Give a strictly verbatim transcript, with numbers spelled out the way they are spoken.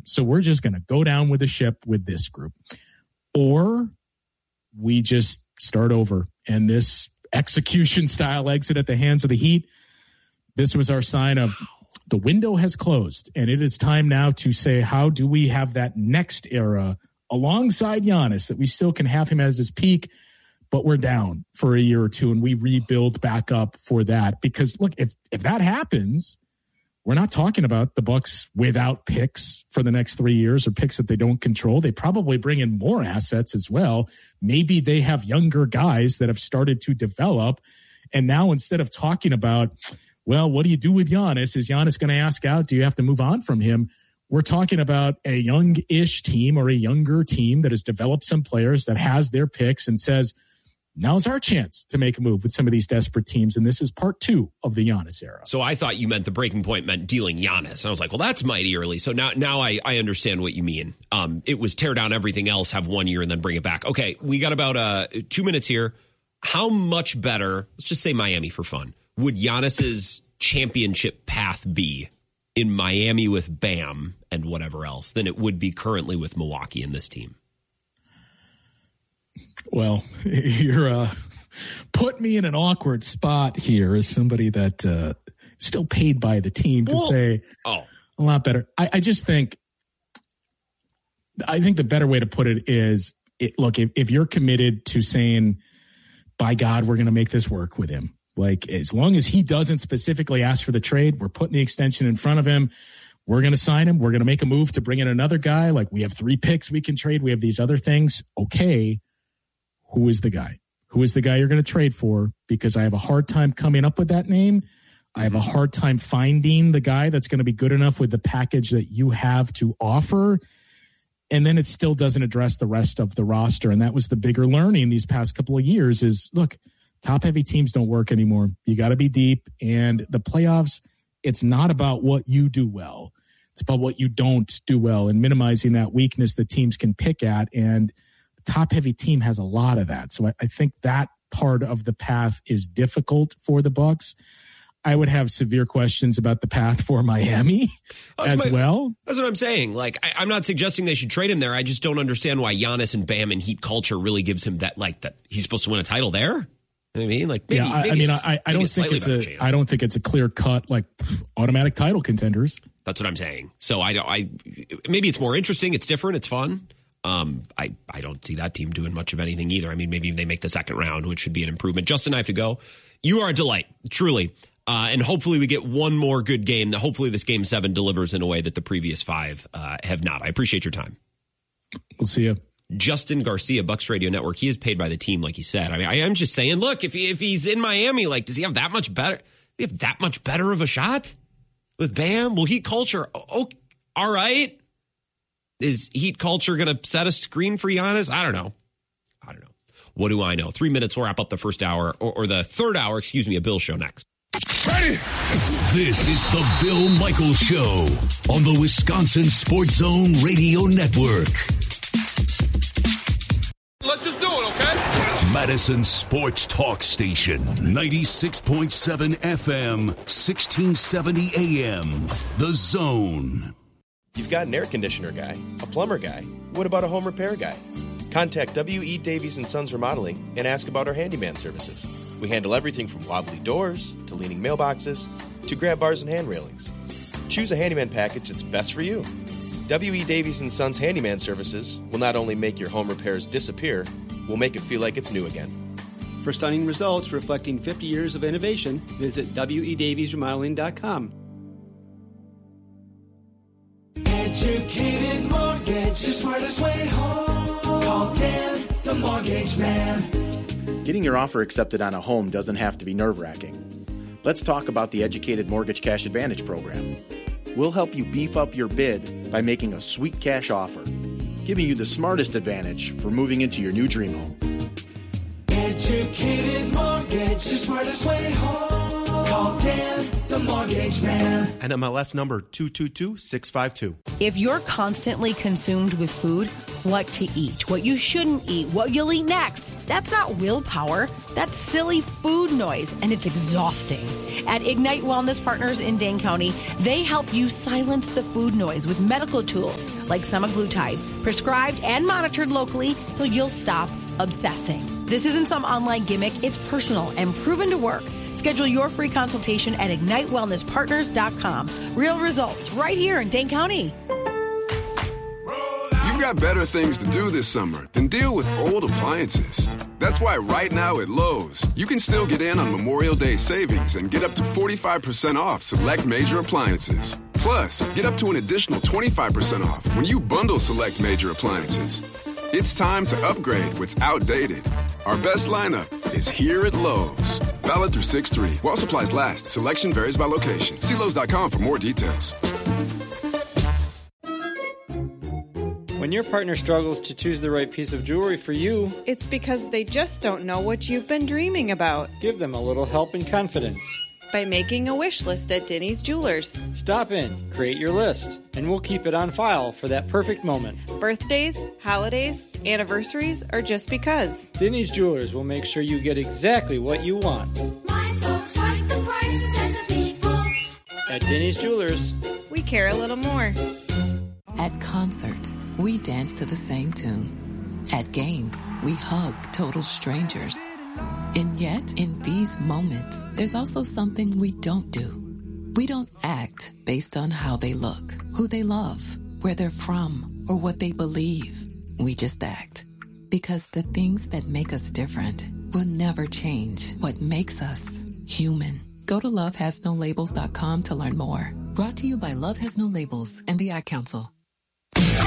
So we're just going to go down with the ship with this group. Or we just start over. And this execution style exit at the hands of the Heat, this was our sign of the window has closed. And it is time now to say, how do we have that next era alongside Giannis, that we still can have him as his peak, but we're down for a year or two and we rebuild back up for that. Because look, if, if that happens, we're not talking about the Bucks without picks for the next three years or picks that they don't control. They probably bring in more assets as well. Maybe they have younger guys that have started to develop. And now instead of talking about, well, what do you do with Giannis? Is Giannis going to ask out? Do you have to move on from him? We're talking about a young-ish team or a younger team that has developed some players, that has their picks and says, now's our chance to make a move with some of these desperate teams. And this is part two of the Giannis era. So I thought you meant the breaking point meant dealing Giannis. And I was like, well, that's mighty early. So now now I, I understand what you mean. Um, it was tear down everything else, have one year, and then bring it back. Okay, we got about uh, two minutes here. How much better, let's just say Miami for fun, would Giannis's championship path be in Miami with Bam and whatever else than it would be currently with Milwaukee and this team? Well, you're uh, put me in an awkward spot here as somebody that uh, still paid by the team to Whoa. say oh. a lot better. I, I just think, I think the better way to put it is, it, look, if, if you're committed to saying, by God, we're going to make this work with him. Like, as long as he doesn't specifically ask for the trade, we're putting the extension in front of him. We're going to sign him. We're going to make a move to bring in another guy. Like, we have three picks we can trade. We have these other things. Okay. Who is the guy? Who is the guy you're going to trade for? Because I have a hard time coming up with that name. I have a hard time finding the guy that's going to be good enough with the package that you have to offer. And then it still doesn't address the rest of the roster. And that was the bigger learning these past couple of years is, look, top heavy teams don't work anymore. You got to be deep. And the playoffs, it's not about what you do well. It's about what you don't do well and minimizing that weakness that teams can pick at. And top heavy team has a lot of that. So I, I think that part of the path is difficult for the Bucks. I would have severe questions about the path for Miami as my, well. That's what I'm saying. Like, I, I'm not suggesting they should trade him there. I just don't understand why Giannis and Bam and Heat culture really gives him that, like, that he's supposed to win a title there. You know what I mean? Like, maybe, yeah, I, maybe I mean, a, I, I don't a think it's a, chance. I don't think it's a clear cut, like, automatic title contenders. That's what I'm saying. So I don't, I, maybe it's more interesting. It's different. It's fun. Um, I, I don't see that team doing much of anything either. I mean, maybe they make the second round, which should be an improvement. Justin, I have to go. You are a delight, truly. Uh, and hopefully we get one more good game. Hopefully this game seven delivers in a way that the previous five uh, have not. I appreciate your time. We'll see you. Justin Garcia, Bucks Radio Network. He is paid by the team, like he said. I mean, I am just saying, look, if he, if he's in Miami, like, does he have that much better? Does he have that much better of a shot with Bam? Will Heat culture? Oh, all right. Is Heat culture going to set a screen for Giannis? I don't know. I don't know. What do I know? Three minutes. We'll wrap up the first hour or, or the third hour, excuse me, a Bill show next. Ready? This is the Bill Michaels Show on the Wisconsin Sports Zone Radio Network. Let's just do it, okay? Madison Sports Talk Station, ninety-six point seven F M, sixteen seventy A M. The Zone. You've got an air conditioner guy, a plumber guy. What about a home repair guy? Contact W E. Davies and Sons Remodeling and ask about our handyman services. We handle everything from wobbly doors to leaning mailboxes to grab bars and hand railings. Choose a handyman package that's best for you. W E. Davies and Sons Handyman Services will not only make your home repairs disappear, we'll make it feel like it's new again. For stunning results reflecting fifty years of innovation, visit W E Davies Remodeling dot com. Educated Mortgage, the smartest way home. Call Dan, the Mortgage Man. Getting your offer accepted on a home doesn't have to be nerve-wracking. Let's talk about the Educated Mortgage Cash Advantage program. We'll help you beef up your bid by making a sweet cash offer, giving you the smartest advantage for moving into your new dream home. Educated Mortgage, the smartest way home. Call Dan, the Mortgage Man. N M L S number two two two six five two. If you're constantly consumed with food, what to eat, what you shouldn't eat, what you'll eat next. That's not willpower. That's silly food noise, and it's exhausting. At Ignite Wellness Partners in Dane County, they help you silence the food noise with medical tools like semaglutide, prescribed and monitored locally so you'll stop obsessing. This isn't some online gimmick. It's personal and proven to work. Schedule your free consultation at ignite wellness partners dot com. Real results right here in Dane County. You've got better things to do this summer than deal with old appliances. That's why right now at Lowe's, you can still get in on Memorial Day savings and get up to forty-five percent off select major appliances. Plus, get up to an additional twenty-five percent off when you bundle select major appliances. It's time to upgrade what's outdated. Our best lineup is here at Lowe's. Valid through six three. While supplies last, selection varies by location. See Lowe's dot com for more details. When your partner struggles to choose the right piece of jewelry for you, it's because they just don't know what you've been dreaming about. Give them a little help and confidence by making a wish list at Denny's Jewelers. Stop in, create your list, and we'll keep it on file for that perfect moment. Birthdays, holidays, anniversaries, or just because. Denny's Jewelers will make sure you get exactly what you want. My folks like the prices and the people. At Denny's Jewelers, we care a little more. At concerts, we dance to the same tune. At games, we hug total strangers. And yet, in these moments, there's also something we don't do. We don't act based on how they look, who they love, where they're from, or what they believe. We just act. Because the things that make us different will never change what makes us human. Go to love has no labels dot com to learn more. Brought to you by Love Has No Labels and the Ad Council.